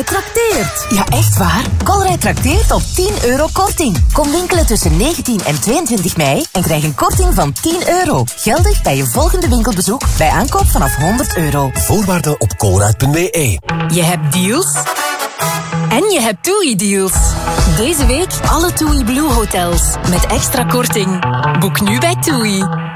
Colruyt trakteert. Ja, echt waar? Colruyt trakteert op €10 korting. Kom winkelen tussen 19 en 22 mei en krijg een korting van €10. Geldig bij je volgende winkelbezoek bij aankoop vanaf €100. Voorwaarden op colruyt.be. Je hebt deals en je hebt TUI-deals. Deze week alle TUI Blue hotels met extra korting. Boek nu bij TUI.